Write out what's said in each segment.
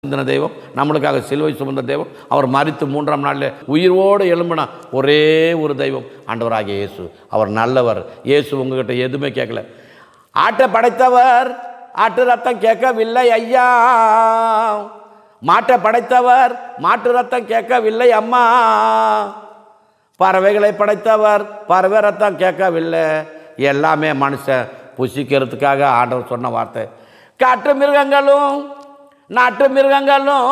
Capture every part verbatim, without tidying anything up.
சிந்தின தெய்வம், நம்மளுக்காக சிலுவை சுமந்த தெய்வம், அவர் மரித்து மூன்றாம் நாளில் உயிரோடு எழும்பின ஒரே ஒரு தெய்வம் ஆண்டவராகிய இயேசு. அவர் நல்லவர். இயேசு உங்ககிட்ட எதுவுமே கேட்கல. ஆட்டை படைத்தவர் ஆட்டு ரத்தம் கேட்கவில்லை ஐயா, மாட்டை படைத்தவர் மாட்டு ரத்தம் கேட்கவில்லை அம்மா, பறவைகளை படைத்தவர் பறவை ரத்தம் கேட்கவில்லை. எல்லாமே மனுஷன் புசிக்கிறதுக்காக ஆண்டவர் சொன்ன வார்த்தை. காட்டு மிருகங்களும் நாட்டு மிருகங்களும்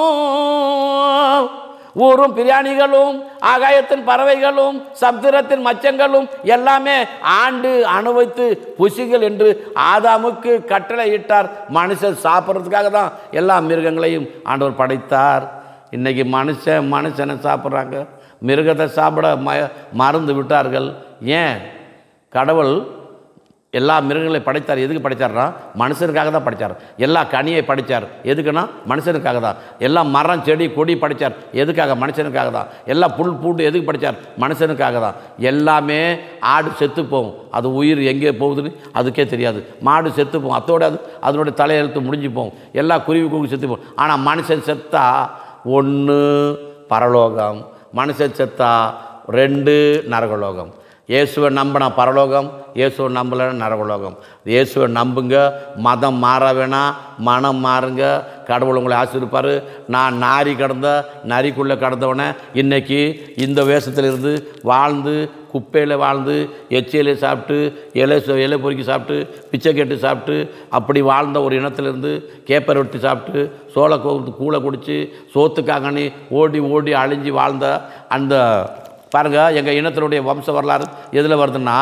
ஊரும் பிரியாணிகளும் ஆகாயத்தின் பறவைகளும் சமுத்திரத்தின் மச்சங்களும் எல்லாமே ஆண்டு அனுபவித்து புசிகள் என்று ஆதாமுக்கு கட்டளை இட்டார். மனுஷன் சாப்பிட்றதுக்காக தான் எல்லா மிருகங்களையும் ஆண்டவர் படைத்தார். இன்றைக்கி மனுஷன் மனுஷனை சாப்பிட்றாங்க, மிருகத்தை சாப்பிட ம மறந்து விட்டார்கள். ஏன்? கடவுள் எல்லா மிருகங்களையும் படைத்தார். எதுக்கு படைத்தார்னா மனுஷனுக்காக தான் படைத்தார். எல்லா கனியை படைத்தார். எதுக்குன்னா மனுஷனுக்காக தான். எல்லா மரம் செடி கொடி படைத்தார். எதுக்காக? மனுஷனுக்காக தான். எல்லா புல் பூண்டு எதுக்கு படைத்தார்? மனுஷனுக்காக தான். எல்லாமே ஆடு செத்து போகும், அது உயிர் எங்கே போகுதுன்னு அதுக்கே தெரியாது. மாடு செத்து போகும், அதோட அது அதனுடைய தலையெழுத்து முடிஞ்சு போகும். எல்லா குருவி கூவி செத்து போகும். ஆனால் மனுஷன் செத்தா ஒன்று பரலோகம், மனுஷன் செத்தா ரெண்டு நரகலோகம். இயேசுவை நம்பினா பரலோகம், இயேசுவை நம்பலைன்னா நரகலோகம். இயேசுவை நம்புங்க, மதம் மாற வேணாம், மனம் மாறுங்க, கடவுள் உங்களை ஆசீர்வதிப்பார். நான் நாரி கடந்த நரிக்குள்ளே கடந்தவனே இன்றைக்கி இந்த வேஷத்தில் இருந்து வாழ்ந்து குப்பையில் வாழ்ந்து எச்சியிலே சாப்பிட்டு இலை இலை பொறுக்கி சாப்பிட்டு பிச்சை கேட்டு சாப்பிட்டு அப்படி வாழ்ந்த ஒரு இனத்திலிருந்து கேப்பை ரொட்டி சாப்பிட்டு சோள கூளை குடித்து சோத்துக்காகனி ஓடி ஓடி அழிஞ்சு வாழ்ந்த அந்த பாருங்கள், எங்கள் இனத்தினுடைய வம்ச வரலாறு எதில் வருதுன்னா,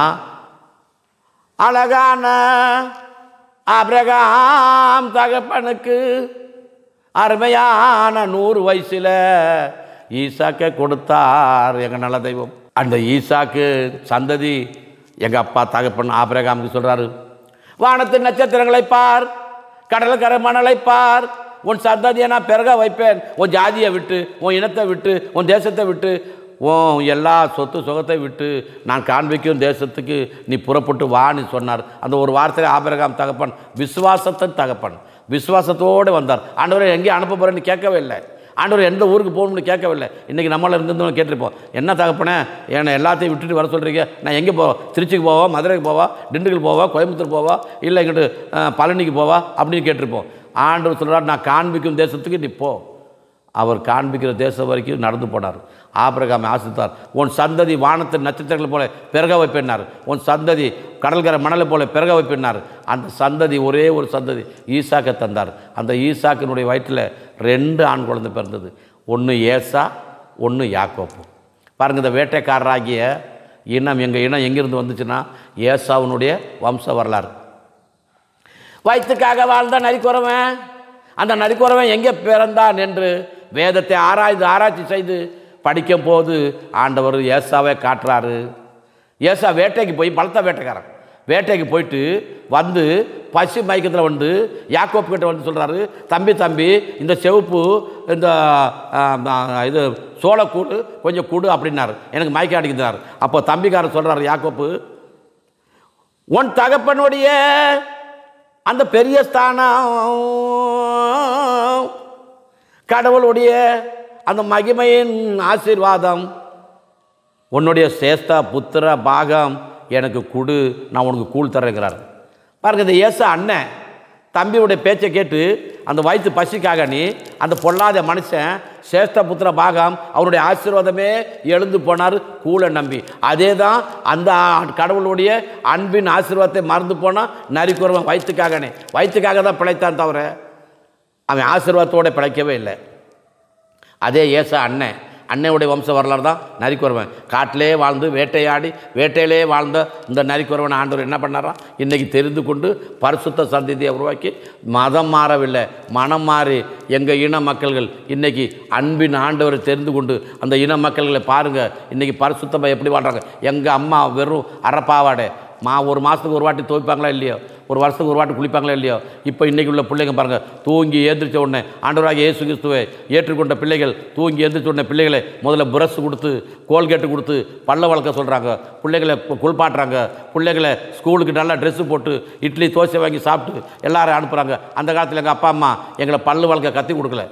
அழகான ஆபிரகாம் தகப்பனுக்கு அருமையான நூறு வயசில் ஈசாக்கை கொடுத்தார் எங்கள் நல்ல தெய்வம். அந்த ஈசாக்கு சந்ததி எங்கள் அப்பா தகப்பன் ஆபிரகாமுக்கு சொல்கிறாரு, வானத்தின் நட்சத்திரங்களை பார், கடற்கரை மணலை பார், உன் சந்ததியை நான் பெருக வைப்பேன், உன் ஜாதியை விட்டு உன் இனத்தை விட்டு உன் தேசத்தை விட்டு உன் எல்லா சொத்து சுகத்தை விட்டு நான் காண்பிக்கும் தேசத்துக்கு நீ புறப்பட்டு வான்னு சொன்னார். அந்த ஒரு வார்த்தையில் ஆபிரகாம் தகப்பன் விசுவாசத்தின் தகப்பன், விசுவாசத்தோடு வந்தார். ஆண்டவரை எங்கேயும் அனுப்ப போகிறேன்னு கேட்கவே இல்லை, ஆண்டவர் எந்த ஊருக்கு போகணும்னு கேட்கவே இல்லை. இன்றைக்கி நம்மள இருந்திருந்தோம் கேட்டிருப்போம், என்ன தகப்பனே என்னை எல்லாத்தையும் விட்டுட்டு வர சொல்கிறீங்க, நான் எங்கே போவோம்? திருச்சிக்கு போவா, மதுரைக்கு போவா, திண்டுக்கல் போவா, கோயம்புத்தூர் போவா, இல்லை இங்கிட்டு பழனிக்கு போவா அப்படின்னு கேட்டிருப்போம். ஆண்டவர் சொல்கிறார், நான் காண்பிக்கும் தேசத்துக்கு நீ போ. அவர் காண்பிக்கிற தேசம் வரைக்கும் நடந்து போனார். ஆபிரகாமை ஆசித்தார். உன் சந்ததி வானத்தின் நட்சத்திரங்கள் போல பெருக வைப்பினார், உன் சந்ததி கடற்கரை மணலை போல பெருக வைப்பினார். அந்த சந்ததி ஒரே ஒரு சந்ததி ஈசாக்கை தந்தார். அந்த ஈசாக்கினுடைய வயிற்றில் ரெண்டு ஆண் குழந்தை பிறந்தது. ஒன்று ஏசா, ஒன்று யாக்கோப்பு. பாருங்கள், இந்த வேட்டைக்காரராகிய இனம் எங்கள் இனம் எங்கிருந்து வந்துச்சுன்னா ஏசாவினுடைய வம்ச வரலாறு. வயிற்றுக்காக வாழ்ந்த நரிக்குறவன், அந்த நரிக்குறவன் எங்கே பிறந்தான் என்று வேதத்தை ஆராய்ந்து ஆராய்ச்சி செய்து படிக்கும் போது ஆண்டவர் ஏசாவை காட்டுறாரு. ஏசா வேட்டைக்கு போய், பலத்த வேட்டைக்காரன் வேட்டைக்கு போயிட்டு வந்து பசி மயக்கத்தில் வந்து யாக்கோப்பு கிட்ட வந்து சொல்கிறாரு, தம்பி தம்பி இந்த செவப்பு இந்த இது சோளக்கூடு கொஞ்சம் கூடு அப்படின்னாரு. எனக்கு மயக்கம் அடிக்கிறார். அப்போ தம்பிக்காரர் சொல்கிறார், யாக்கோப்பு உன் தகப்பனுடைய அந்த பெரிய ஸ்தானம், கடவுளுடைய அந்த மகிமையின் ஆசீர்வாதம், உன்னுடைய சேஷ்டா புத்திர பாகம் எனக்கு கொடு, நான் உனக்கு கூழ் தரேங்கிறார். பாருங்கள், இந்த ஏசா அண்ணன் தம்பியுடைய பேச்சை கேட்டு அந்த வயிற்று பசிக்காக நீ அந்த பொல்லாத மனுஷன் சேஷ்ட புத்திர பாகம் அவருடைய ஆசீர்வாதமே எழுந்து போனார் கூழை நம்பி. அதே தான் அந்த கடவுளுடைய அன்பின் ஆசீர்வாதத்தை மறந்து போனால் நரிக்குறவன் வயிற்றுக்காகனே வயிற்றுக்காக தான் பிழைத்தான் தவிர அவன் ஆசீர்வாதத்தோடு பிழைக்கவே இல்லை. அதே ஏசா அண்ணன் அன்னையுடைய வம்ச வரலாறு தான் நரிக்குறவன். காட்டிலே வாழ்ந்து வேட்டையாடி வேட்டையிலே வாழ்ந்த இந்த நரிக்குறவன் ஆண்டவர் என்ன பண்ணாராம்? இன்றைக்கி தெரிந்து கொண்டு பரிசுத்த சந்ததியை உருவாக்கி மதம் மாறவில்லை, மனம் மாறி எங்கள் இன மக்கள்கள் இன்றைக்கி அன்பின் ஆண்டவரை தெரிந்து கொண்டு அந்த இன மக்கள்களை பாருங்கள் இன்றைக்கி பரிசுத்தமாக எப்படி வாழ்கிறாங்க. எங்கள் அம்மா வெறும் அரைப்பாவாடை மா ஒரு மாதத்துக்கு ஒரு வாட்டி துவைப்பாங்களா இல்லையோ, ஒரு வருஷத்துக்கு ஒரு வாட்டி குளிப்பாங்களே இல்லையோ, இப்போ இன்றைக்கி உள்ள பிள்ளைங்க பாருங்கள், தூங்கி ஏந்திரிச்ச உடனே ஆண்டவராகிய இயேசு கிறிஸ்துவை ஏற்றுக்கொண்ட பிள்ளைகள் தூங்கி ஏந்திரிச்ச உடனே பிள்ளைகளை முதல்ல பிரஷ் கொடுத்து கோல்கேட்டு கொடுத்து பல்ல வளர்க்க சொல்கிறாங்க, பிள்ளைகளை குளிப்பாட்டுறாங்க, பிள்ளைகளை ஸ்கூலுக்கு நல்லா ட்ரெஸ்ஸு போட்டு இட்லி தோசை வாங்கி சாப்பிட்டு எல்லாரும் அனுப்புகிறாங்க. அந்த காலத்தில் எங்கள் அப்பா அம்மா எங்களை பல்லு வளர்க்க கற்றுக் கொடுக்கல.